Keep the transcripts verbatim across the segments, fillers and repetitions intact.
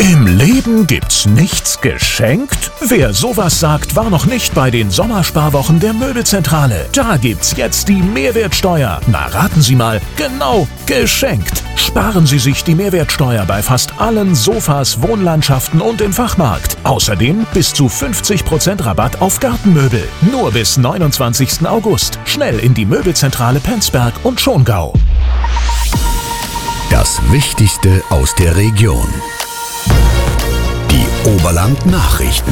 Im Leben gibt's nichts geschenkt? Wer sowas sagt, war noch nicht bei den Sommersparwochen der Möbelzentrale. Da gibt's jetzt die Mehrwertsteuer. Na, raten Sie mal, genau, geschenkt. Sparen Sie sich die Mehrwertsteuer bei fast allen Sofas, Wohnlandschaften und im Fachmarkt. Außerdem bis zu fünfzig Prozent Rabatt auf Gartenmöbel. Nur bis neunundzwanzigsten August. Schnell in die Möbelzentrale Penzberg und Schongau. Das Wichtigste aus der Region. Die Oberland-Nachrichten.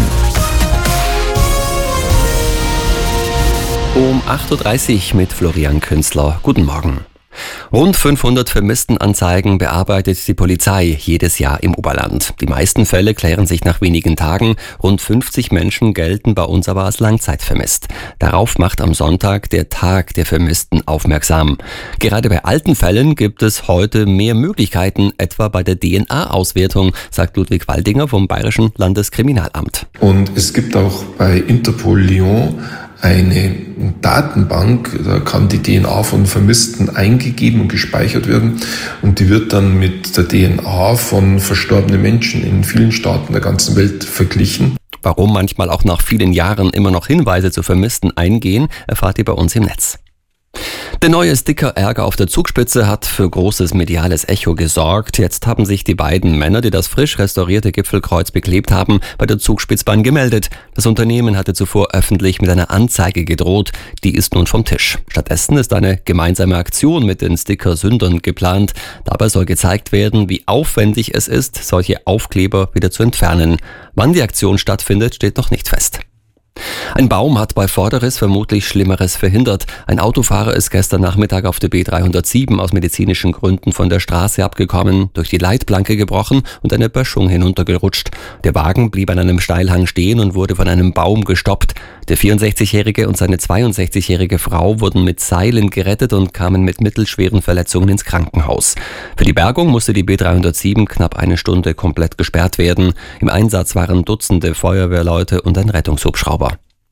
Um acht Uhr dreißig mit Florian Künzler. Guten Morgen. Rund fünfhundert Vermisstenanzeigen bearbeitet die Polizei jedes Jahr im Oberland. Die meisten Fälle klären sich nach wenigen Tagen. Rund fünfzig Menschen gelten bei uns aber als langzeitvermisst. Darauf macht am Sonntag der Tag der Vermissten aufmerksam. Gerade bei alten Fällen gibt es heute mehr Möglichkeiten, etwa bei der D N A-Auswertung, sagt Ludwig Waldinger vom Bayerischen Landeskriminalamt. Und es gibt auch bei Interpol Lyon eine Datenbank, da kann die D N A von Vermissten eingegeben und gespeichert werden und die wird dann mit der D N A von verstorbenen Menschen in vielen Staaten der ganzen Welt verglichen. Warum manchmal auch nach vielen Jahren immer noch Hinweise zu Vermissten eingehen, erfahrt ihr bei uns im Netz. Der neue Sticker Ärger auf der Zugspitze hat für großes mediales Echo gesorgt. Jetzt haben sich die beiden Männer, die das frisch restaurierte Gipfelkreuz beklebt haben, bei der Zugspitzbahn gemeldet. Das Unternehmen hatte zuvor öffentlich mit einer Anzeige gedroht. Die ist nun vom Tisch. Stattdessen ist eine gemeinsame Aktion mit den Sticker-Sündern geplant. Dabei soll gezeigt werden, wie aufwendig es ist, solche Aufkleber wieder zu entfernen. Wann die Aktion stattfindet, steht noch nicht fest. Ein Baum hat bei Vorderriss vermutlich Schlimmeres verhindert. Ein Autofahrer ist gestern Nachmittag auf der B dreihundertsieben aus medizinischen Gründen von der Straße abgekommen, durch die Leitplanke gebrochen und eine Böschung hinuntergerutscht. Der Wagen blieb an einem Steilhang stehen und wurde von einem Baum gestoppt. Der vierundsechzigjährige und seine zweiundsechzigjährige Frau wurden mit Seilen gerettet und kamen mit mittelschweren Verletzungen ins Krankenhaus. Für die Bergung musste die B dreihundertsieben knapp eine Stunde komplett gesperrt werden. Im Einsatz waren Dutzende Feuerwehrleute und ein Rettungshubschrauber.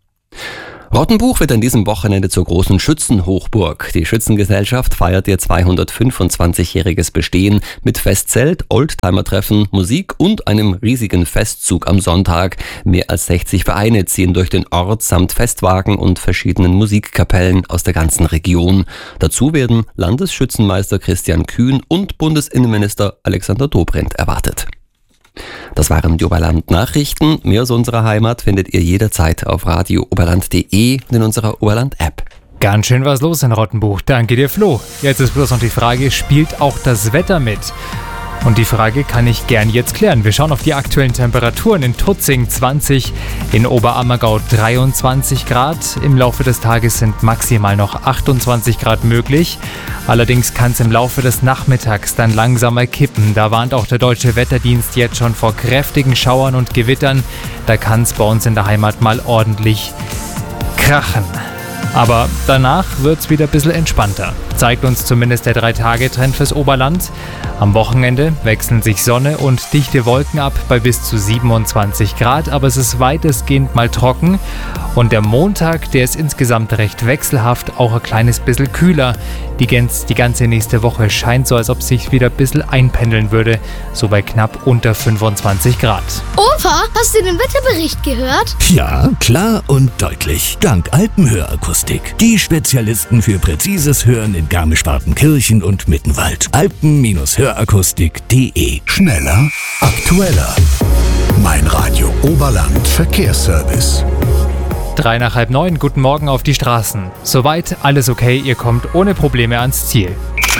Rottenbuch wird an diesem Wochenende zur großen Schützenhochburg. Die Schützengesellschaft feiert ihr zweihundertfünfundzwanzigjähriges Bestehen mit Festzelt, Oldtimer-Treffen, Musik und einem riesigen Festzug am Sonntag. Mehr als sechzig Vereine ziehen durch den Ort samt Festwagen und verschiedenen Musikkapellen aus der ganzen Region. Dazu werden Landesschützenmeister Christian Kühn und Bundesinnenminister Alexander Dobrindt erwartet. Das waren die Oberland-Nachrichten. Mehr aus unserer Heimat findet ihr jederzeit auf radio oberland punkt de und in unserer Oberland-App. Ganz schön was los in Rottenbuch. Danke dir, Flo. Jetzt ist bloß noch die Frage, spielt auch das Wetter mit? Und die Frage kann ich gern jetzt klären. Wir schauen auf die aktuellen Temperaturen. In Tutzing zwanzig, in Oberammergau dreiundzwanzig Grad. Im Laufe des Tages sind maximal noch achtundzwanzig Grad möglich. Allerdings kann es im Laufe des Nachmittags dann langsamer kippen. Da warnt auch der Deutsche Wetterdienst jetzt schon vor kräftigen Schauern und Gewittern. Da kann es bei uns in der Heimat mal ordentlich krachen. Aber danach wird es wieder ein bisschen entspannter. Zeigt uns zumindest der drei Tage Trend fürs Oberland. Am Wochenende wechseln sich Sonne und dichte Wolken ab bei bis zu siebenundzwanzig Grad, aber es ist weitestgehend mal trocken. Und der Montag, der ist insgesamt recht wechselhaft, auch ein kleines bisschen kühler. Die, ganz, die ganze nächste Woche scheint so, als ob sich wieder ein bisschen einpendeln würde, so bei knapp unter fünfundzwanzig Grad. Opa, hast du den Wetterbericht gehört? Ja, klar und deutlich. Dank Alpenhörakustik. Die Spezialisten für präzises Hören in Garmisch-Partenkirchen und Mittenwald. alpen hörakustik punkt de. Schneller, aktueller. Mein Radio Oberland Verkehrsservice. Drei nach halb neun, guten Morgen auf die Straßen. Soweit alles okay, ihr kommt ohne Probleme ans Ziel.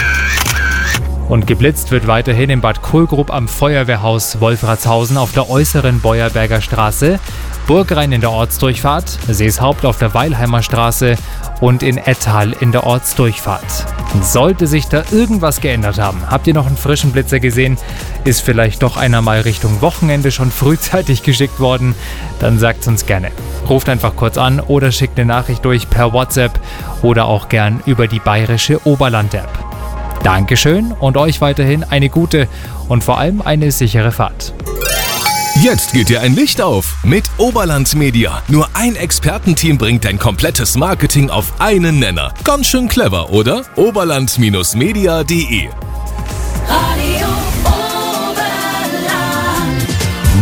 Und geblitzt wird weiterhin in Bad Kohlgrub am Feuerwehrhaus Wolfratshausen auf der äußeren Beuerberger Straße, Burgrhein in der Ortsdurchfahrt, Seeshaupt auf der Weilheimer Straße und in Ettal in der Ortsdurchfahrt. Sollte sich da irgendwas geändert haben, habt ihr noch einen frischen Blitzer gesehen, ist vielleicht doch einer mal Richtung Wochenende schon frühzeitig geschickt worden, dann sagt's uns gerne. Ruft einfach kurz an oder schickt eine Nachricht durch per WhatsApp oder auch gern über die bayerische Oberland-App. Dankeschön und euch weiterhin eine gute und vor allem eine sichere Fahrt. Jetzt geht dir ein Licht auf mit Oberland Media. Nur ein Expertenteam bringt dein komplettes Marketing auf einen Nenner. Ganz schön clever, oder? oberland Bindestrich media punkt de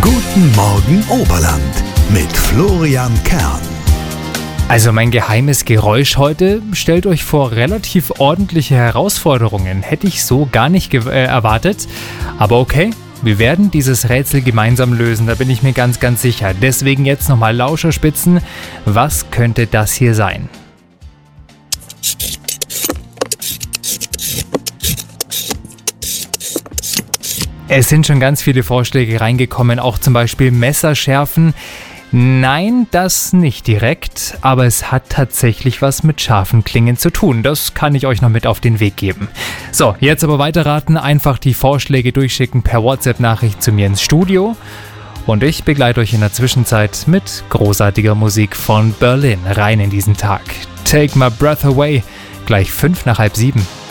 Guten Morgen Oberland mit Florian Kern. Also mein geheimes Geräusch heute stellt euch vor relativ ordentliche Herausforderungen. Hätte ich so gar nicht ge- äh, erwartet. Aber okay, wir werden dieses Rätsel gemeinsam lösen, da bin ich mir ganz, ganz sicher. Deswegen jetzt nochmal Lauscherspitzen. Was könnte das hier sein? Es sind schon ganz viele Vorschläge reingekommen, auch zum Beispiel Messerschärfen. Nein, das nicht direkt, aber es hat tatsächlich was mit scharfen Klingen zu tun. Das kann ich euch noch mit auf den Weg geben. So, jetzt aber weiterraten, einfach die Vorschläge durchschicken per WhatsApp-Nachricht zu mir ins Studio. Und ich begleite euch in der Zwischenzeit mit großartiger Musik von Berlin rein in diesen Tag. Take My Breath Away, gleich fünf nach halb sieben.